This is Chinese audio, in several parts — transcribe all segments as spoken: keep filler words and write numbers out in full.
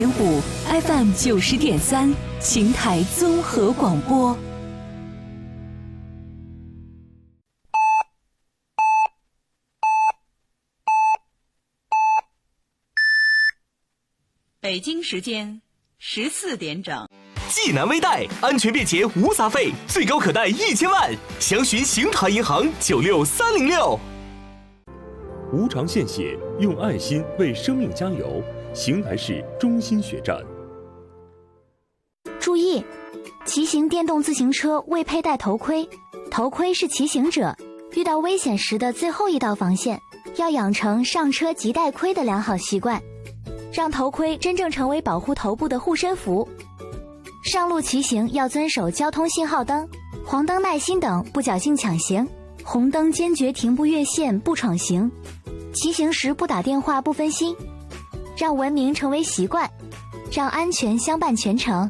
五 F M 九十点三，邢台综合广播。 北京时间十四点整。 济南微贷安全便捷无杂费，最高可贷一千万，详询邢台银行九六三零六。 无偿献血，用爱心为生命加油。邢台市中心血站。 注意，骑行电动自行车未佩戴头盔，头盔是骑行者遇到危险时的最后一道防线，要养成上车即戴盔的良好习惯，让头盔真正成为保护头部的护身符。上路骑行要遵守交通信号灯、黄灯耐心等，不侥幸抢行，红灯坚决停不越线不闯行，骑行时不打电话不分心，让文明成为习惯，让安全相伴全程。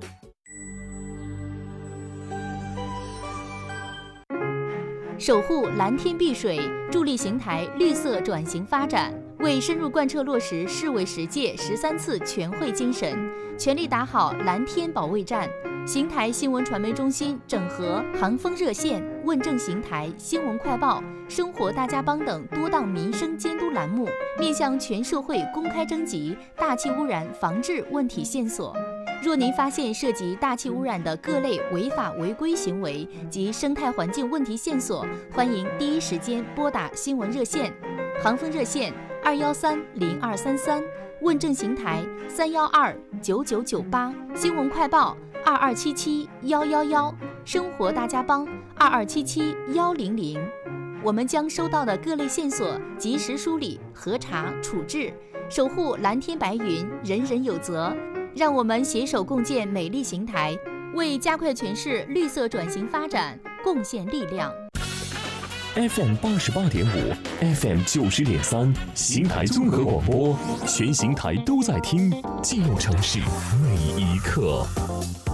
守护蓝天碧水，助力邢台绿色转型发展，为深入贯彻落实市委十届十三次全会精神，全力打好蓝天保卫战。邢台新闻传媒中心整合航风热线、问政邢台、新闻快报、生活大家帮等多档民生监督栏目，面向全社会公开征集大气污染防治问题线索。若您发现涉及大气污染的各类违法违规行为及生态环境问题线索，欢迎第一时间拨打新闻热线，航风热线二幺三零二三三，问政邢台三幺二九九九八，新闻快报二二七七幺幺幺，生活大家帮二二七七幺零零。我们将收到的各类线索及时梳理、核查、处置，守护蓝天白云，人人有责。让我们携手共建美丽邢台，为加快全市绿色转型发展贡献力量。 F M 八十八点五 ，F M 九十点三，邢台综合广播，全邢台都在听，记录城市每一刻。